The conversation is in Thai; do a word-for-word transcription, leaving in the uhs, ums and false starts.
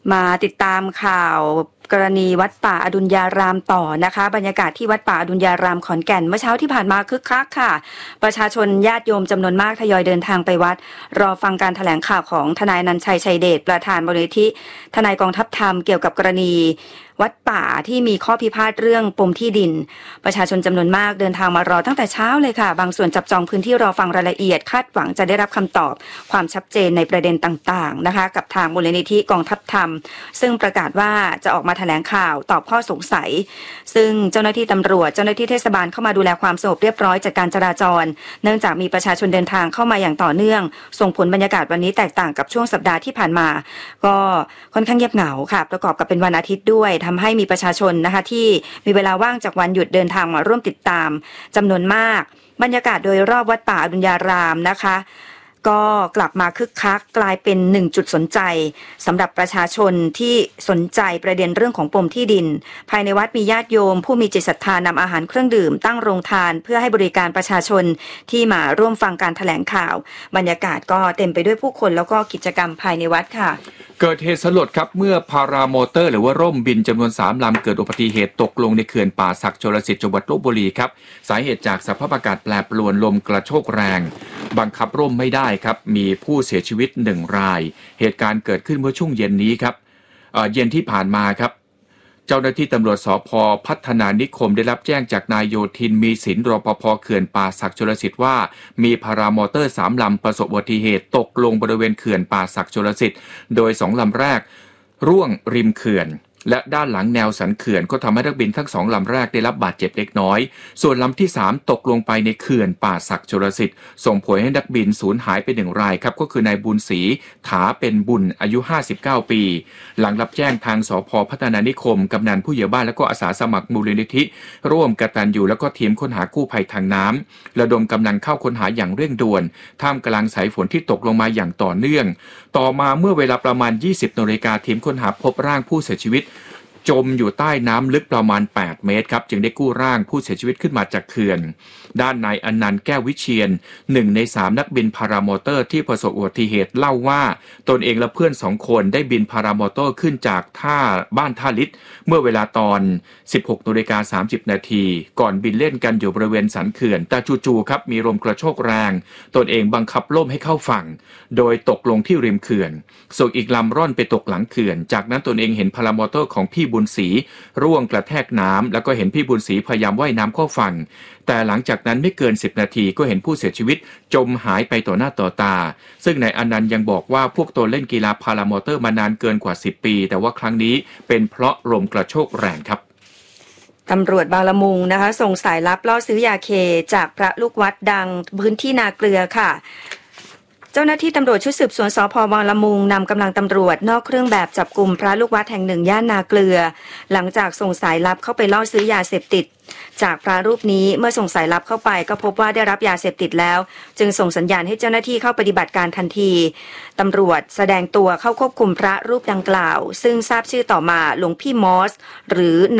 มาติดตามข่าวกรณีวัดป่าอดุลยารามต่อนะคะบรรยากาศที่วัดป่าอดุลยารามขอนแก่นเมื่อเช้าที่ผ่านมาคึกคักค่ะประชาชนญาติโยมจำนวนมากทยอยเดินทางไปวัดรอฟังการแถลงข่าวของทนายอนันต์ชัยชัยเดชประธานมูลนิธิทนายกองทัพธรรมเกี่ยวกับกรณีวัดป่าที่มีข้อพิพาทเรื่องปมที่ดินประชาชนจำนวนมากเดินทางมารอตั้งแต่เช้าเลยค่ะบางส่วนจับจองพื้นที่รอฟังรายละเอียดคาดหวังจะได้รับคำตอบความชัดเจนในประเด็นต่างๆนะคะกับทางมูลนิธิกองทัพธรรมซึ่งประกาศว่าจะออกมาแถลงข่าวตอบข้อสงสัยซึ่งเจ้าหน้าที่ตำรวจเจ้าหน้าที่เทศบาลเข้ามาดูแลความสงบเรียบร้อยจัดการจราจรเนื่องจากมีประชาชนเดินทางเข้ามาอย่างต่อเนื่องส่งผลบรรยากาศวันนี้แตกต่างกับช่วงสัปดาห์ที่ผ่านมาก็ค่อนข้างเงียบเหงาค่ะประกอบกับเป็นวันอาทิตย์ด้วยทำให้มีประชาชนนะคะที่มีเวลาว่างจากวันหยุดเดินทางมาร่วมติดตามจำนวนมากบรรยากาศโดยรอบวัดป่าอดุลยารามนะคะก็กลับมาคึกคักกลายเป็นหนึ่งจุดสนใจสำหรับประชาชนที่สนใจประเด็นเรื่องของปมที่ดินภายในวัดมีญาติโยมผู้มีจิตศรัทธานำอาหารเครื่องดื่มตั้งโรงทานเพื่อให้บริการประชาชนที่มาร่วมฟังการแถลงข่าวบรรยากาศก็เต็มไปด้วยผู้คนแล้วก็กิจกรรมภายในวัดค่ะเกิดเหตุสลดครับเมื่อพารามอเตอร์หรือว่าร่มบินจำนวนสามลำเกิดอุบัติเหตุตกลงในเขื่อนป่าสักชลสิทธิ์จังหวัดลพบุรีครับสาเหตุจากสภาพอากาศแปรปรวนลมกระโชกแรงบังคับร่มไม่ได้ครับมีผู้เสียชีวิตหนึ่งรายเหตุการณ์เกิดขึ้นเมื่อช่วงเย็นนี้ครับเอ่อเย็นที่ผ่านมาครับเจ้าหน้าที่ตำรวจสภ.พัฒนานิคมได้รับแจ้งจากนายโยธินมีสินรปภ.เขื่อนป่าสักชลสิทธิ์ว่ามีพารามอเตอร์สามลำประสบอุบัติเหตุตกลงบริเวณเขื่อนป่าสักชลสิทธิ์โดยสองลำแรกร่วงริมเขื่อนและด้านหลังแนวสันเขื่อนก็ทำให้นักบินทั้งสองลำแรกได้รับบาดเจ็บเล็กน้อยส่วนลำที่สามตกลงไปในเขื่อนป่าสักชลสิทธิ์ส่งผลให้นักบินสูญหายไปหนึ่งรายครับก็คือนายบุญศรีถาเป็นบุญอายุห้าสิบเก้าปีหลังรับแจ้งทางสภ.พัฒนานิคมกำนันผู้ใหญ่บ้านและก็อาสาสมัครมูลนิธิร่วมกตัญญูแล้วก็ทีมค้นหากู้ภัยทางน้ำระดมกำลังเข้าค้นหาอย่างเร่งด่วนท่ามกลางสายฝนที่ตกลงมาอย่างต่อเนื่องต่อมาเมื่อเวลาประมาณยี่สิบนาฬิกาทีมค้นหาพบร่างผู้เสียชีวิตจมอยู่ใต้น้ำลึกประมาณแปดเมตรครับจึงได้กู้ร่างผู้เสียชีวิตขึ้นมาจากเขื่อนด้านนายอนันต์แก้ววิเชียรหนึ่งในสามนักบินพารามอเตอร์ที่ประสบอุบัติเหตุเล่าว่าตนเองและเพื่อนสองคนได้บินพารามอเตอร์ขึ้นจากท่าบ้านท่าลิศเมื่อเวลาตอน สิบหกนาฬิกาสามสิบนาทีก่อนบินเล่นกันอยู่บริเวณสันเขื่อนแต่จู่ๆครับมีลมกระโชกแรงตนเองบังคับล่มให้เข้าฝั่งโดยตกลงที่ริมเขื่อนส่วนอีกลำร่อนไปตกหลังเขื่อนจากนั้นตนเองเห็นพารามอเตอร์ของพี่บุญศรีร่วงกระแทกน้ำแล้วก็เห็นพี่บุญศรีพยายามว่ายน้ำเข้าฝั่งแต่หลังจากนั้นไม่เกินสิบนาทีก็เห็นผู้เสียชีวิตจมหายไปต่อหน้าต่อตาซึ่งนายอนันต์ยังบอกว่าพวกตนเล่นกีฬาพารามอเตอร์มานานเกินกว่าสิบปีแต่ว่าครั้งนี้เป็นเพราะลมกระโชกแรงครับตำรวจบางละมุงนะคะส่งสายลับล่อซื้อยาเคจากพระลูกวัดดังพื้นที่นาเกลือค่ะเจ้าหน้าที่ตำรวจชุดสืบสวนสภ.บางละมุงนำกำลังตำรวจนอกเครื่องแบบจับกลุ่มพระลูกวัดแห่งหนึ่งย่านนาเกลือหลังจากส่งสายลับเข้าไปล่อซื้อยาเสพติดจากพระรูปนี้เมื่อส่งสายลับเข้าไปก็พบว่าได้รับยาเสพติดแล้วจึงส่งสัญญาณให้เจ้าหน้าที่เข้าปฏิบัติการทันทีตำรวจแสดงตัวเข้าควบคุมพระรูปดังกล่าวซึ่งทราบชื่อต่อมาหลวงพี่มอสหรือ